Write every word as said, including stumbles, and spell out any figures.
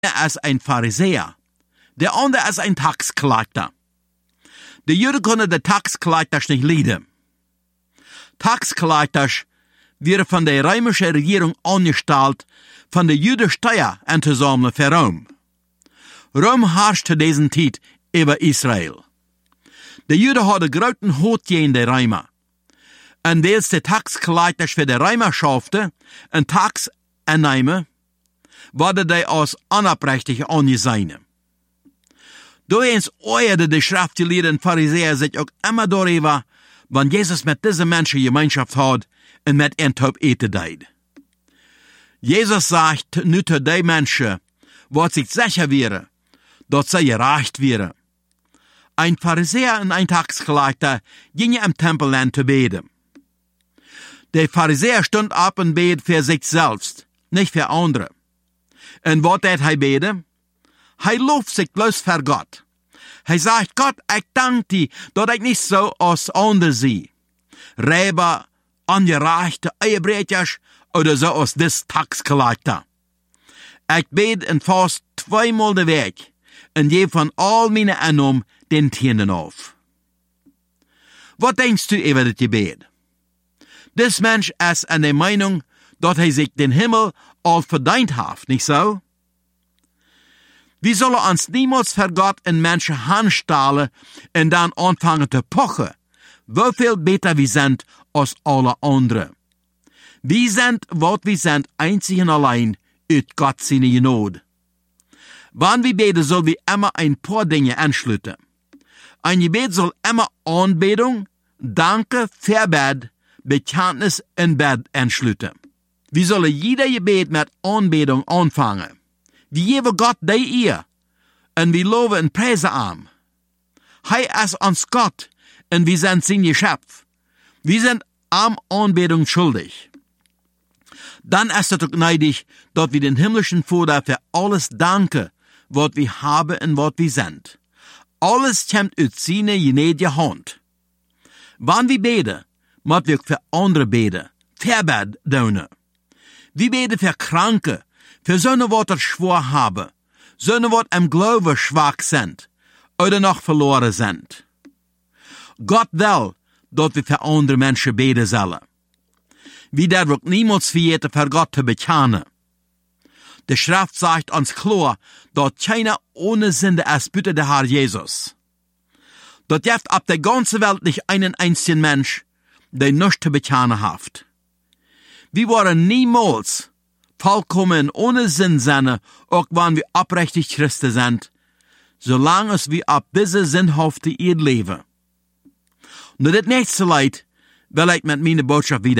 als ein Pharisäer, der andere als ein Taxkleiter. Die Juden können die Taxkleiters nicht leiden. Taxkleiters werden von der römischen Regierung angestellt, von der Juden Steuer einzusammeln für Rom. Rom herrschte diesen Zeit über Israel. Die Juden hadden großen Hut gegen die Römer. Und weil die Taxkleiters für die Römer schafften, ein Tax annehmen, worden die als onaprechtig angesehen. Doens oeerde de schriftgeleerden en Pharisäer sich auch immer darüber, wann Jesus mit diesen Menschen Gemeinschaft hat und mit ihnen top eten deed. Jesus sagt nu zu den Menschen, wat sich sicher wäre, dass sie gerecht wäre. Ein Pharisäer und ein Taxkleiter gingen im Tempel an zu beten. Der Pharisäer stund ab und bet für sich selbst, nicht für andere. Und wat deed hij beten? Hij loft sich bloß für Gott. Hij sagt, Gott, ich danke dir, dass ich nicht so als andere sehe. Räber, angereichte Eiebrechers oder so als des Taxkleiter. Ich bete und fast zweimal den Weg und gebe von all meine Annahmen den Tieren auf. Was denkst du über das Gebet? Des Mensch ist an der Meinung, dass er sich den Himmel all verdient hat, nicht so? Wir sollen uns niemals für Gott in Menschen handstellen und dann anfangen zu pochen, wie viel besser wir sind als alle anderen. Wir sind, was wir sind, einzig und allein aus Gott seine Gnade. Wenn wir beten, sollen wir immer ein paar Dinge anschließen. Ein Gebet soll immer Anbetung, Danke, Verbet, Bekenntnis und Bett anschließen. Wir sollen jeder Gebet mit Anbetung anfangen. Wir geben Gott die Ehre und wir loben und preisen ihm. Er ist uns Gott und wir sind sein Geschöpf. Wir sind ihm Anbetung schuldig. Dann ist es auch neidig, dass wir den himmlischen Vater für alles danken, was wir haben und was wir sind. Alles kommt aus seiner gnädigen Hand. Wenn wir beten, müssen wir für andere beten, Verbet tun. Wir beten für Kranke, für solche, die schwach haben, solche, die im Glauben schwach sind oder noch verloren sind. Gott will, dass wir für andere Menschen beten sollen. Wir dürfen niemals vergeten, für Gott zu bekennen. Die Schrift sagt uns klar, dass keiner ohne Sünde ist, bitte der Herr Jesus. Dort gibt auf der ganzen Welt nicht einen einzigen Mensch, der nichts zu bekennen hat. Wir waren niemals vollkommen ohne Sinn sein, auch wenn wir aufrichtig Christen sind, solange wir auf diese sinnhafte Erde leben. Und das nächste Leid will ich mit meiner Botschaft wieder